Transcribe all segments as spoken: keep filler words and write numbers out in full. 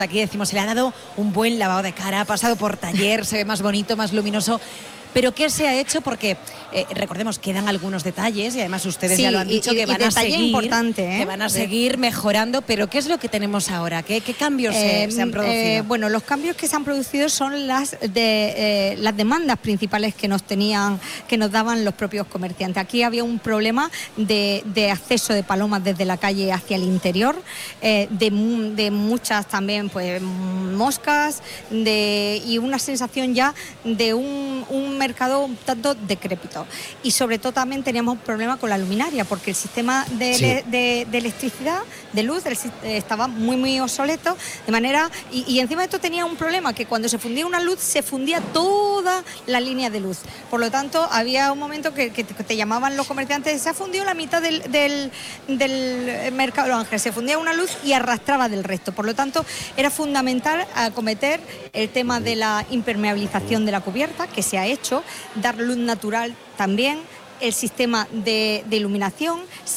aquí decimos, se le ha dado un buen lavado de cara, ha pasado por taller, se ve más bonito, más luminoso. Pero ¿qué se ha hecho? Porque eh, recordemos, quedan algunos detalles y además ustedes sí, ya lo han dicho, y, que, y van a seguir, importante, ¿eh? que van a seguir mejorando. Pero ¿qué es lo que tenemos ahora? ¿Qué, qué cambios eh, se, se han producido? Eh, bueno, los cambios que se han producido son las de eh, las demandas principales que nos tenían, que nos daban los propios comerciantes. Aquí había un problema de, de acceso de palomas desde la calle hacia el interior, eh, de, de muchas también pues moscas, de, y una sensación ya de un, un mercado un tanto decrépito. Y sobre todo también teníamos un problema con la luminaria, porque el sistema de, sí. de, de, de electricidad, de luz, del, estaba muy muy obsoleto, de manera, y, y encima de esto tenía un problema, que cuando se fundía una luz, se fundía toda la línea de luz. Por lo tanto, había un momento que, que, te, que te llamaban los comerciantes, se ha fundido la mitad del, del, del mercado de Los Ángeles, se fundía una luz y arrastraba del resto. Por lo tanto, era fundamental acometer el tema de la impermeabilización de la cubierta, que se ha hecho, dar luz natural también, el sistema de, de iluminación,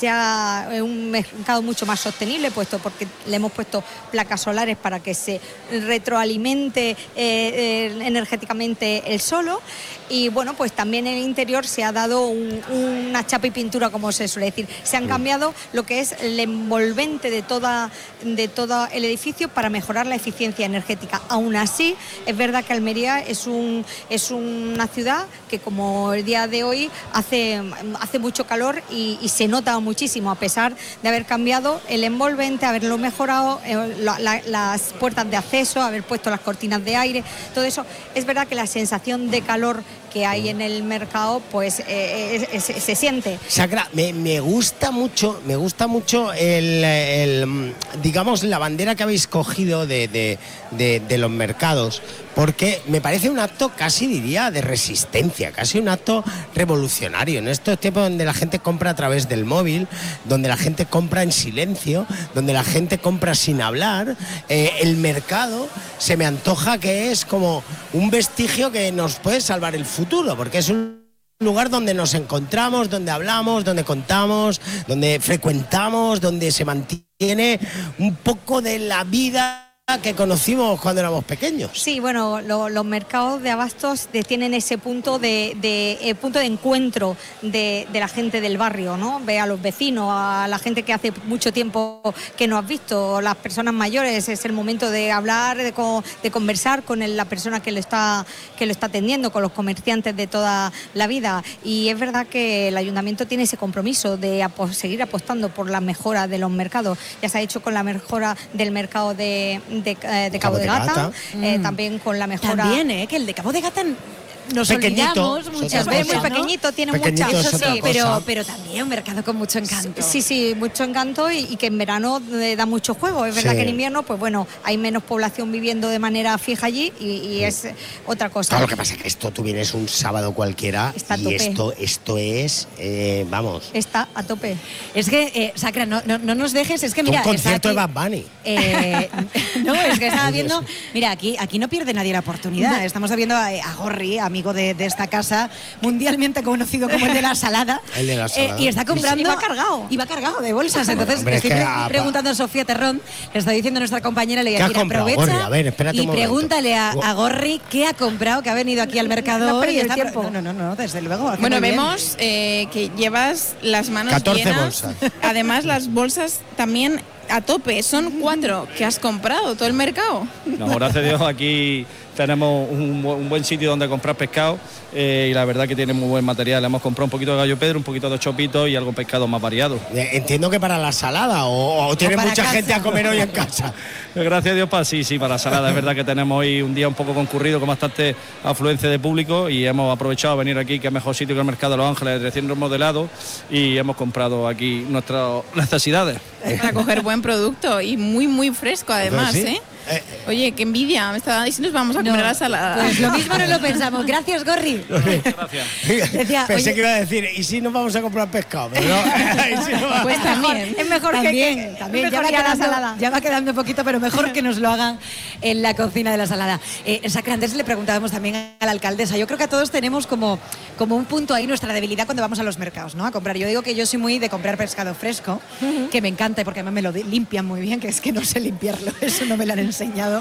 sea un mercado mucho más sostenible, puesto porque le hemos puesto placas solares para que se retroalimente eh, eh, energéticamente el solo. Y bueno, pues también en el interior se ha dado un, una chapa y pintura, como se suele decir. Se han cambiado lo que es el envolvente de toda de todo el edificio para mejorar la eficiencia energética. Aún así, es verdad que Almería es un es una ciudad que, como el día de hoy, hace, hace mucho calor y, y se nota muchísimo, a pesar de haber cambiado el envolvente, haberlo mejorado, eh, la, la, las puertas de acceso, haber puesto las cortinas de aire, todo eso. Es verdad que la sensación de calor que hay en el mercado, pues eh, eh, se, se siente. Sacra, me, me gusta mucho, me gusta mucho el, el digamos, la bandera que habéis cogido de, de, de, de los mercados, porque me parece un acto casi, diría, de resistencia, casi un acto revolucionario. En estos tiempos donde la gente compra a través del móvil, donde la gente compra en silencio, donde la gente compra sin hablar, eh, el mercado se me antoja que es como un vestigio que nos puede salvar el futuro, porque es un lugar donde nos encontramos, donde hablamos, donde contamos, donde frecuentamos, donde se mantiene un poco de la vida que conocimos cuando éramos pequeños. Sí, bueno, lo, los mercados de abastos de, tienen ese punto de, de eh, punto de encuentro de, de la gente del barrio, ¿no? Ve a los vecinos, a la gente que hace mucho tiempo que no has visto, las personas mayores, es el momento de hablar, de, de conversar con el, la persona que lo está que lo está atendiendo, con los comerciantes de toda la vida. Y es verdad que el ayuntamiento tiene ese compromiso de apo seguir apostando por la mejora de los mercados. Ya se ha hecho con la mejora del mercado de De, eh, de Cabo, Cabo de Gata, de Gata. Eh, mm. también con la mejora. También, ¿eh? Que el de Cabo de Gata nos pequeñito, olvidamos muchas veces, muy pequeñito, ¿no? tiene pequeñito muchas, eso sí, cosa. pero, pero también un mercado con mucho encanto. Sí, sí, mucho encanto y, y que en verano eh, da mucho juego. Es verdad sí. que en invierno, pues bueno, hay menos población viviendo de manera fija allí y, y sí. es otra cosa. Claro, lo que pasa es que esto tú vienes un sábado cualquiera Está a y tope. esto esto es, eh, vamos. Está a tope. Es que, eh, Sacra, no, no, no nos dejes, es que mira. Un concierto aquí, de Bad Bunny. Eh, no, es que estaba viendo, mira, aquí, aquí no pierde nadie la oportunidad. No. Estamos viendo a, a Gorri, amigo de, de esta casa, mundialmente conocido como el de la salada. El de la salada. Eh, y está comprando. Y va cargado. Y va cargado de bolsas. Entonces, Hombre, estoy es que pre a, preguntando a Sofía Terrón, le está diciendo nuestra compañera, le ¿qué has mira, comprado, aprovecha Gorri? A ver, espérate y un momento. pregúntale a, a Gorri qué ha comprado, que ha venido aquí al mercado. No, y está, tiempo. no, no, no, desde luego. Bueno, vemos eh, que llevas las manos catorce llenas. bolsas. Además, las bolsas también a tope. Son cuatro que has comprado, todo el mercado. No, gracias a Dios aquí tenemos un, un buen sitio donde comprar pescado eh, y la verdad que tiene muy buen material. Hemos comprado un poquito de gallo pedro, un poquito de chopito y algo pescado más variado. Entiendo que para la salada o, o tiene o mucha casa. gente a comer hoy en casa. Gracias a Dios, para sí, sí, para la salada. Es verdad que tenemos hoy un día un poco concurrido con bastante afluencia de público y hemos aprovechado a venir aquí, que es mejor sitio que el mercado de Los Ángeles, recién remodelado, y hemos comprado aquí nuestras necesidades. Para coger buen producto y muy, muy fresco además, ¿Sí? ¿eh? Eh, Oye, qué envidia, me está diciendo nos vamos a comer No, a la salada. Pues lo mismo no lo pensamos. Gracias, Gorri. Gracias. Decía, Pensé oye, que iba a decir, ¿y si nos vamos a comprar pescado? Pero no, ¿y si no va- Pues también. Es mejor también, que, que también es ya, va mejor que a la quedando, salada. ya va quedando poquito, pero mejor que nos lo hagan en la cocina de la salada. Eh, Sacra, antes le preguntábamos también a la alcaldesa. Yo creo que a todos tenemos como, como un punto ahí nuestra debilidad cuando vamos a los mercados, ¿no? A comprar. Yo digo que yo soy muy de comprar pescado fresco, uh-huh. que me encanta porque además me lo limpian muy bien, que es que no sé limpiarlo, eso no me lo han enseñado.